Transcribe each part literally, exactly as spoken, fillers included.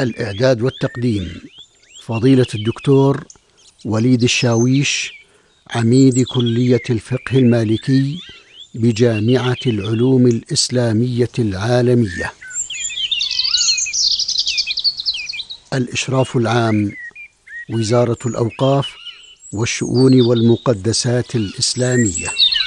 الإعداد والتقديم فضيلة الدكتور وليد الشاويش، عميد كلية الفقه المالكي بجامعة العلوم الإسلامية العالمية. الإشراف العام وزارة الأوقاف والشؤون والمقدسات الإسلامية.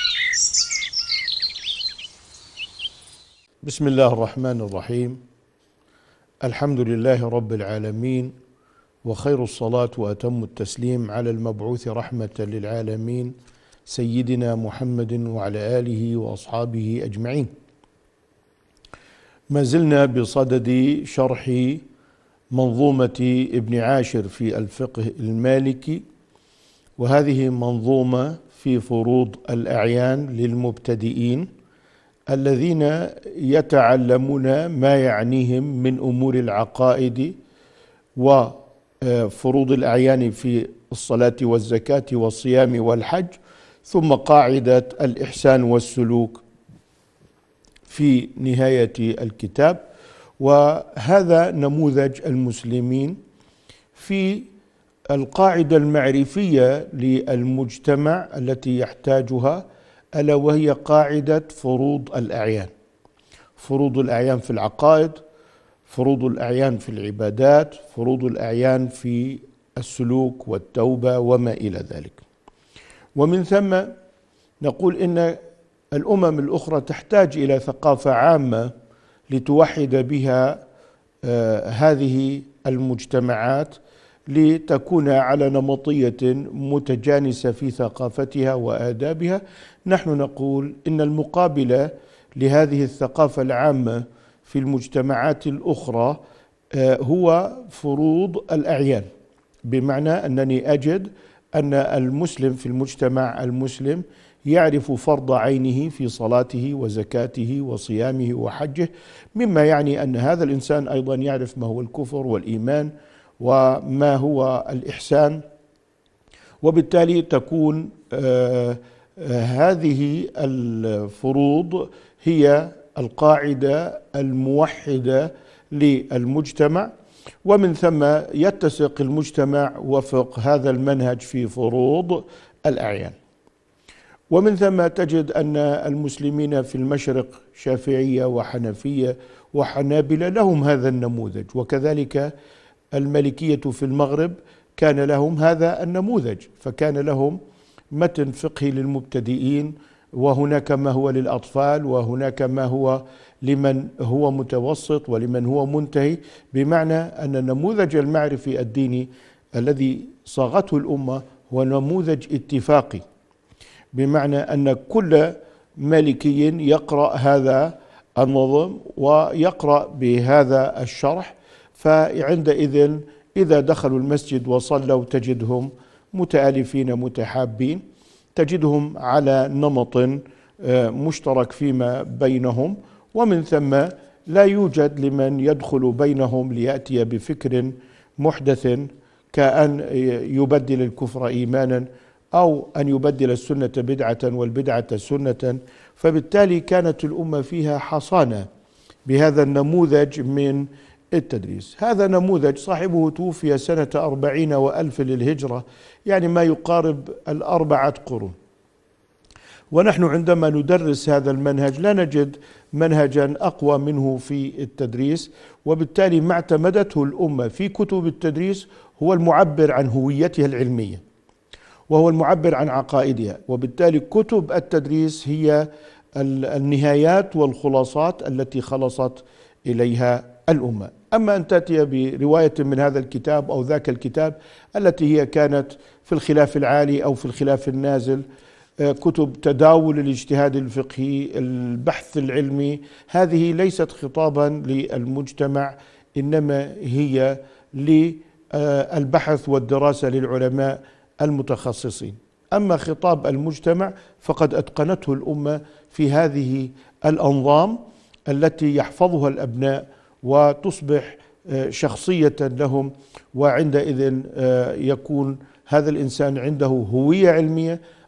بسم الله الرحمن الرحيم. الحمد لله رب العالمين، وخير الصلاة وأتم التسليم على المبعوث رحمة للعالمين سيدنا محمد وعلى آله وأصحابه أجمعين. ما زلنا بصدد شرح منظومة ابن عاشر في الفقه المالكي، وهذه منظومة في فروض الأعيان للمبتدئين الذين يتعلمون ما يعنيهم من أمور العقائد وفروض الأعيان في الصلاة والزكاة والصيام والحج، ثم قاعدة الإحسان والسلوك في نهاية الكتاب. وهذا نموذج المسلمين في القاعدة المعرفية للمجتمع التي يحتاجها، ألا وهي قاعدة فروض الأعيان. فروض الأعيان في العقائد، فروض الأعيان في العبادات، فروض الأعيان في السلوك والتوبة وما إلى ذلك. ومن ثم نقول إن الأمم الأخرى تحتاج إلى ثقافة عامة لتوحد بها آه هذه المجتمعات، لتكون على نمطية متجانسة في ثقافتها وآدابها. نحن نقول إن المقابلة لهذه الثقافة العامة في المجتمعات الأخرى هو فروض الأعيان، بمعنى أنني أجد أن المسلم في المجتمع المسلم يعرف فرض عينه في صلاته وزكاته وصيامه وحجه، مما يعني أن هذا الإنسان أيضا يعرف ما هو الكفر والإيمان وما هو الإحسان. وبالتالي تكون آه هذه الفروض هي القاعدة الموحدة للمجتمع، ومن ثم يتسق المجتمع وفق هذا المنهج في فروض الأعيان. ومن ثم تجد أن المسلمين في المشرق شافعية وحنفية وحنابلة لهم هذا النموذج، وكذلك المالكية في المغرب كان لهم هذا النموذج، فكان لهم متن فقهي للمبتدئين، وهناك ما هو للأطفال، وهناك ما هو لمن هو متوسط ولمن هو منتهي، بمعنى أن النموذج المعرفي الديني الذي صاغته الأمة هو نموذج اتفاقي، بمعنى أن كل مالكي يقرأ هذا النظم ويقرأ بهذا الشرح، فعندئذ إذا دخلوا المسجد وصلوا تجدهم متآلفين متحابين، تجدهم على نمط مشترك فيما بينهم. ومن ثم لا يوجد لمن يدخل بينهم ليأتي بفكر محدث كأن يبدل الكفر إيمانا أو أن يبدل السنة بدعة والبدعة سنة. فبالتالي كانت الأمة فيها حصانة بهذا النموذج من التدريس. هذا نموذج صاحبه توفي سنة أربعين وألف للهجرة، يعني ما يقارب الأربعة قرون. ونحن عندما ندرس هذا المنهج لا نجد منهجا أقوى منه في التدريس، وبالتالي ما اعتمدته الأمة في كتب التدريس هو المعبر عن هويتها العلمية، وهو المعبر عن عقائدها. وبالتالي كتب التدريس هي النهايات والخلاصات التي خلصت إليها الأمة. أما أن تأتي برواية من هذا الكتاب أو ذاك الكتاب التي هي كانت في الخلاف العالي أو في الخلاف النازل، كتب تداول الاجتهاد الفقهي، البحث العلمي، هذه ليست خطابا للمجتمع، إنما هي للبحث والدراسة للعلماء المتخصصين. أما خطاب المجتمع فقد أتقنته الأمة في هذه الأنظام التي يحفظها الأبناء وتصبح شخصية لهم، وعندئذ يكون هذا الإنسان عنده هوية علمية